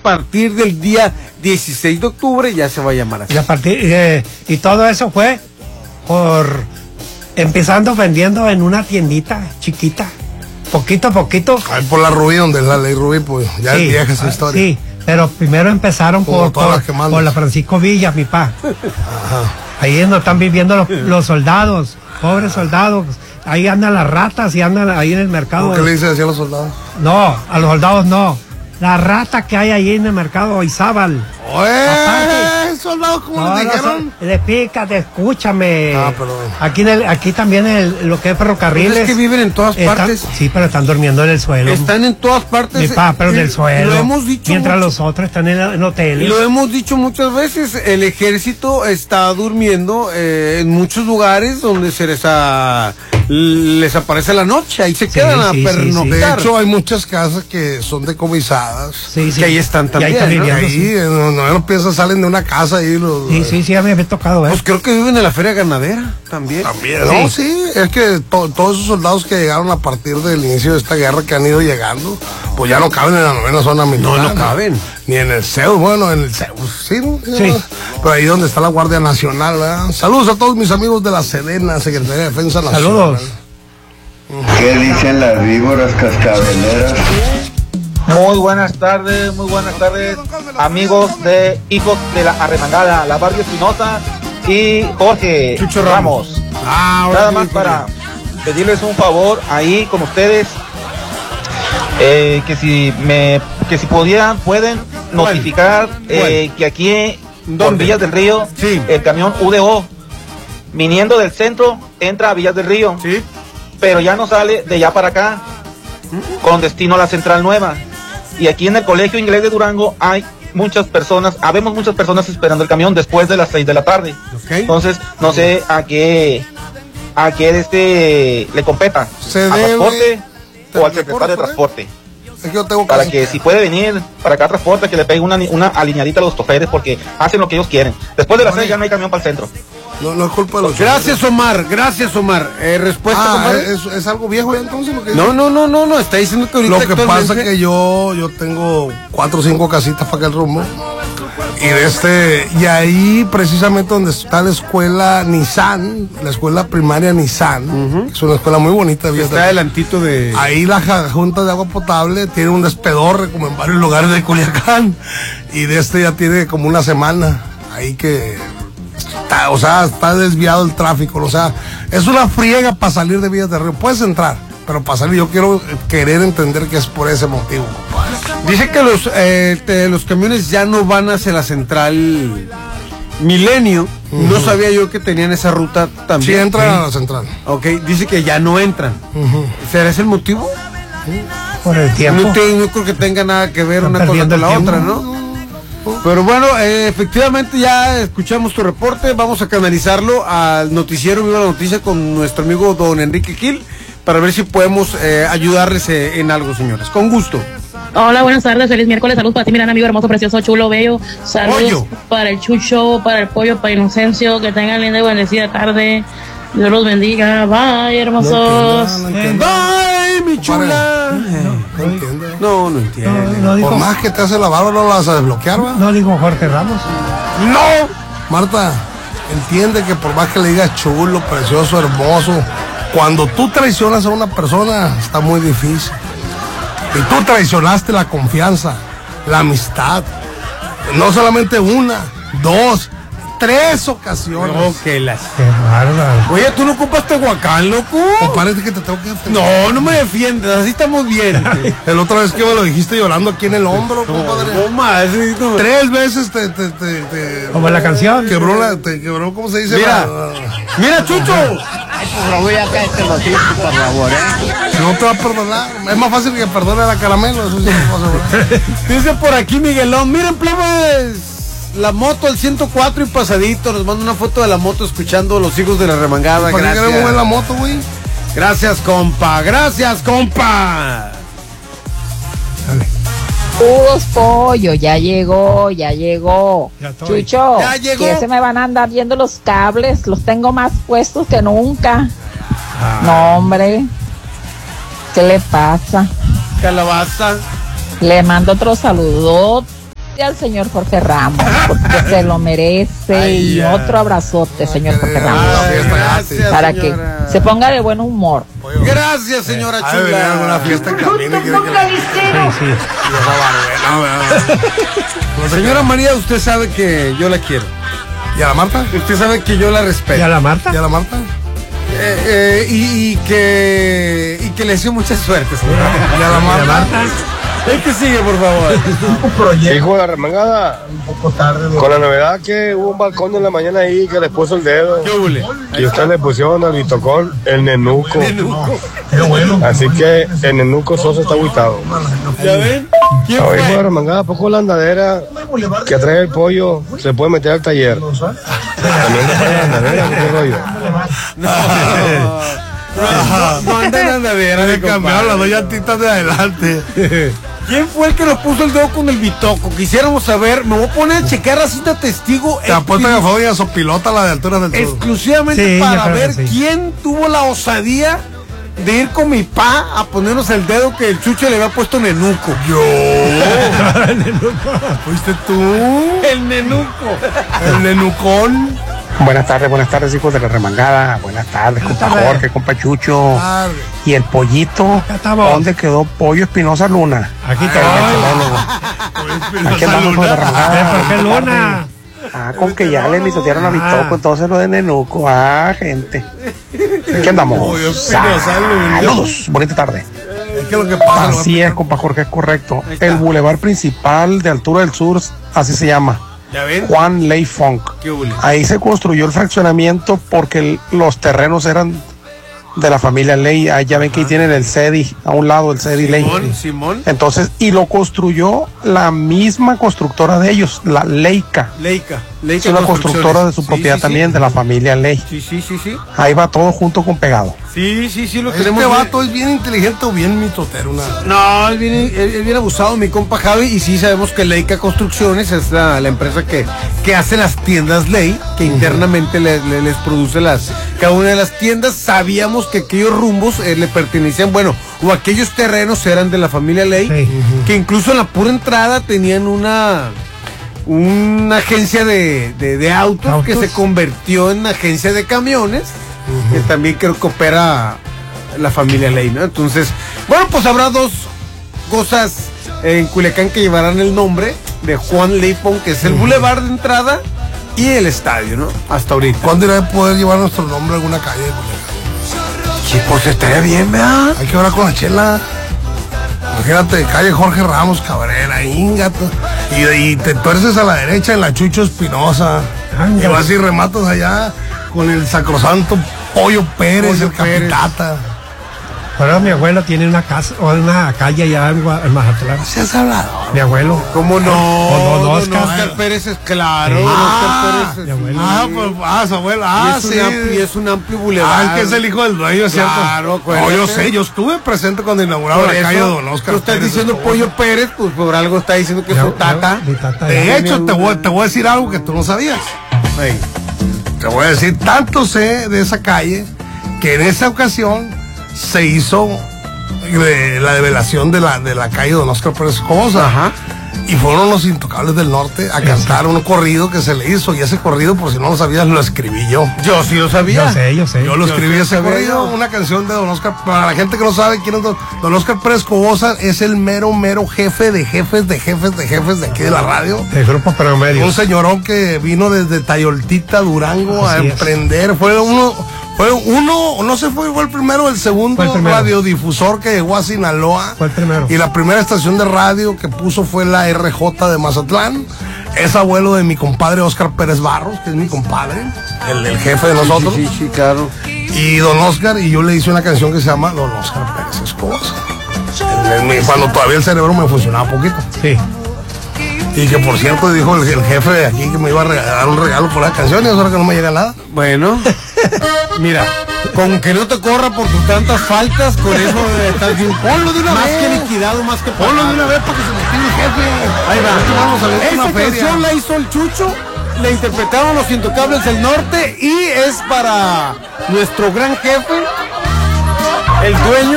partir del día 16 de octubre ya se va a llamar así. Y todo eso fue empezando vendiendo en una tiendita chiquita, poquito a poquito. Ahí por la Rubí, donde es la ley Rubí, pues ya es vieja esa historia. Sí, pero primero empezaron por la Francisco Villa, mi pa. Ajá. Ahí es donde están viviendo los soldados, pobres soldados. Ahí andan las ratas y andan ahí en el mercado. ¿Qué le dice así a los soldados? No, a los soldados no. La rata que hay ahí en el mercado Izábal. ¡Oye! ¿Soldados cómo les dijeron? Pícate, escúchame. Perdón. Aquí también lo que es ferrocarriles. Es que viven en todas partes. Sí, pero están durmiendo en el suelo. Están en todas partes. Mi pa, pero en el suelo. Lo hemos dicho. Mientras los otros están en hoteles. Lo hemos dicho muchas veces. El ejército está durmiendo en muchos lugares donde les aparece la noche. Ahí se quedan a pernoctar. De hecho, hay muchas casas que son decomisadas. Que ahí están también. Ahí no piensas, salen de una casa y los... Sí, a mí me ha tocado, Pues creo que viven en la feria ganadera también. No, sí, es que todos esos soldados que llegaron a partir del inicio de esta guerra que han ido llegando, pues ya no caben en la 9ª zona militar. No caben. Ni en el CEU, bueno, en el CEU, sí, ¿no? Sí. Pero ahí donde está la Guardia Nacional, ¿verdad? Saludos a todos mis amigos de la Sedena, Secretaría de Defensa Nacional. Saludos. ¿Qué dicen las víboras cascabeleras? Muy buenas tardes, amigos de hijos de la arremangada, la Barbie Espinosa y Jorge Chucho Ramos. Nada más para pedirles un favor ahí con ustedes, que si pueden notificar que aquí por Villas del Río, el camión UDO viniendo del centro entra a Villas del Río, pero ya no sale de allá para acá con destino a la Central Nueva. Y aquí en el Colegio Inglés de Durango habemos muchas personas esperando el camión después de las 6 de la tarde. Entonces, no sé a qué le competa, a transporte o al secretario de transporte. Para que si puede venir para acá a transporte, que le pegue una alineadita a los choferes, porque hacen lo que ellos quieren. Después de las 6 ya no hay camión para el centro. No es culpa de los Gracias, Omar. Respuesta, Omar. ¿Es algo viejo ya entonces? No, está diciendo que ahorita lo que pasa es que yo tengo 4 o 5 casitas para aquel rumbo. Y ahí precisamente donde está la escuela Nissan, la escuela primaria Nissan, es una escuela muy bonita. Está adelantito de... Ahí la Junta de Agua Potable tiene un despedorre como en varios lugares de Culiacán, y ya tiene como una semana ahí que... está desviado el tráfico, es una friega para salir de Villas del Río. Puedes entrar, pero para salir yo querer entender que es por ese motivo, compadre. Dice que los camiones ya no van hacia la Central Milenio. No sabía yo que tenían esa ruta también. Sí, entran a la Central. Ok, dice que ya no entran. ¿Será ese el motivo? Por el tiempo. No creo que tenga nada que ver una cosa con la otra, ¿no? Pero bueno, efectivamente ya escuchamos tu reporte. Vamos a canalizarlo al noticiero Viva la Noticia con nuestro amigo don Enrique Gil para ver si podemos ayudarles en algo, señores. Con gusto. Hola, buenas tardes, feliz miércoles, saludos para ti, mi gran amigo hermoso, precioso, chulo, bello. Saludos para el Chucho, para el Pollo, para Inocencio, que tengan linda y bendecida tarde. Dios los bendiga. Bye, hermosos. Bye, mi chula. No entiende. Por más que te hace la barba, no la vas a desbloquear, ¿va? No digo Jorge Ramos. No. Marta, entiende que por más que le digas chulo, precioso, hermoso, cuando tú traicionas a una persona, está muy difícil. Y tú traicionaste la confianza, la amistad. No solamente una, 2, 3 ocasiones. Qué bárbaro. Oye, tú no ocupas Tehuacán, loco. O parece que te tengo que defender. No me defiendes, así estamos bien. La otra vez que me lo dijiste llorando aquí en el hombro, compadre. No más. 3 veces te como en la canción. Te quebró, ¿cómo se dice? Mira, Chucho. Ay, por favor, ya cállate los hijos, por favor, No te va a perdonar. Es más fácil que perdone a la Caramelo, eso sí me Dice por aquí Miguelón, miren, plebes, la moto al 104 y pasadito. Nos manda una foto de la moto escuchando Los Hijos de la Remangada. ¿Para qué queremos ver la moto, güey? Gracias, compa. Dale. Pollo, ya llegó. Chucho, ya llegó. Que se me van a andar yendo los cables, los tengo más puestos que nunca. No, hombre, ¿qué le pasa? Calabaza. Le mando otro saludo Y al señor Jorge Ramos, porque se lo merece. Ay, y ya. otro abrazote, señor Jorge Ramos. Gracias, Para señora. que se ponga de buen humor. Gracias, señora Ha de venir a alguna chula. fiesta en camino y quiere que le... Sí. Señora María, usted sabe que yo la quiero. ¿Y a la Marta? Usted sabe que yo la ¿Y respeto. a la Marta? ¿Y a la Marta? Y que le deseo mucha suerte, señora. ¿Y a la Marta? El que sigue, por favor. Hijo de la remangada, con la novedad que hubo un balcón en la mañana ahí que les puso el dedo. ¿Qué hule? Y ustedes le pusieron al bitocol el nenuco. Nenuco. Así que el nenuco Sosa está agüitado. ¿Ya ven? ¿Quién Hijo de la fue? remangada, ¿a poco la andadera que trae el pollo se puede meter al taller? También le trae la andadera, ¿qué rollo? No anda en andadera, Le mi cambiaron las dos compadre. llantitas de adelante. ¿Quién fue el que nos puso el dedo con el bitoco? Quisiéramos saber. Me voy a poner a checar la cita testigo. Te apuesto que fue doña Sopilota la de alturas del sur. Exclusivamente Sí, yo para creo que ver sí. quién tuvo la osadía de ir con mi pa a ponernos el dedo que el Chucho le había puesto nenuco. Yo. ¿Fuiste tú? El nenuco. El nenucón. Buenas tardes, hijos de la remangada. Buenas tardes, compa tardes. Jorge, compa Chucho. Tarde. Y el pollito, Acá estamos. ¿dónde quedó Pollo Espinosa Luna? Aquí El estoy. meteorólogo. Aquí andamos, hijos de la remangada. ¿Por qué Luna? Ah, con que ya le mitotearon a Bitoco, entonces lo de Nenuco. Ah, gente. Aquí andamos. Pollo Espinosa Luna. Saludos, bonita tarde. Es que lo que pasa. Así es, compa Jorge, es correcto. El bulevar principal de Altura del Sur, así se llama. ¿Ya ven? Juan Ley Funk. ¿Qué hule? Ahí se construyó el fraccionamiento porque los terrenos eran de la familia Ley. Ahí ya ven que ahí tienen el CEDI, a un lado el CEDI Ley. Simón. Entonces, y lo construyó la misma constructora de ellos, la Leica. Leica. Es una constructora de su propiedad también, de la familia Ley. Sí. Ahí va todo junto con pegado. Sí, lo Este tenemos. vato es bien inteligente o bien mitotero. No, él viene abusado, mi compa Javi, y sí sabemos que Leica Construcciones es la empresa que hace las tiendas Ley, que internamente les produce cada una de las tiendas. Sabíamos que aquellos rumbos le pertenecían, bueno, o aquellos terrenos eran de la familia Ley, que incluso en la pura entrada tenían una agencia de autos que se convirtió en agencia de camiones, que también creo que opera la familia Ley, ¿no? Entonces, bueno, pues habrá dos cosas en Culiacán que llevarán el nombre de Juan Ley Funk, que es el bulevar de entrada y el estadio, ¿no? Hasta ahorita. ¿Cuándo irá a poder llevar nuestro nombre a alguna calle de Culiacán? Sí, pues estaría bien, ¿verdad? Hay que hablar con la Chela. Imagínate, calle Jorge Ramos Cabrera, Ingato. Y te tuerces a la derecha en la Chucho Espinosa. Y vas y rematas allá con el sacrosanto Pollo Pérez, el Capitata. Pero mi abuelo tiene una casa o una calle allá en Mazatlán. ¿Se has hablado? Mi abuelo. ¿Cómo no? Don Don Oscar. Oscar Pérez es claro. Sí. Don Oscar Pérez mi abuelo. Su abuelo. y es un amplio bulevar. Es que es el hijo del dueño, ¿cierto? Claro, no, acuérdate. yo sé, yo estuve presente cuando inauguraron Por la eso, calle de Don Oscar. tú estás Pérez. diciendo Pollo Pérez, pues por algo está diciendo que es su tata. Mi tata De ya. hecho, te voy a decir algo que tú no sabías. Ey. Te voy a decir, tanto sé de esa calle que en esa ocasión se hizo la develación de la calle Don Oscar Pérez Escobosa. Ajá. Y fueron los Intocables del Norte a cantar un corrido que se le hizo. Y ese corrido, por si no lo sabías, lo escribí yo. Yo sí lo sabía. Yo sé. Yo lo escribí ese corrido, una canción de Don Oscar. Para la gente que no sabe quién es Don Oscar Pérez Escobosa, es el mero jefe de jefes de aquí de la radio. El grupo Promedio. Un señorón que vino desde Tayoltita, Durango, a Así es. emprender. Fue no sé, fue el primero, el segundo Fue el primero. radiodifusor que llegó a Sinaloa. Fue el primero. Y la primera estación de radio que puso fue la RJ de Mazatlán. Es abuelo de mi compadre Oscar Pérez Barros, que es mi compadre, el jefe de nosotros. Sí, claro. Y Don Oscar, y yo le hice una canción que se llama Don Oscar Pérez Escobosa. Cuando todavía el cerebro me funcionaba poquito. Sí. Y que por cierto dijo el jefe de aquí que me iba a regalar un regalo por la canción y ahora que no me llega nada. Bueno, mira, con que no te corra por tus tantas faltas, con eso estás bien. Ponlo de una vez. Más que liquidado, más que Ponlo de una vez para que se motive el jefe. Ahí va. Vamos a ver Esta una feria. canción la hizo el Chucho, la interpretaron los Intocables del Norte y es para nuestro gran jefe, el dueño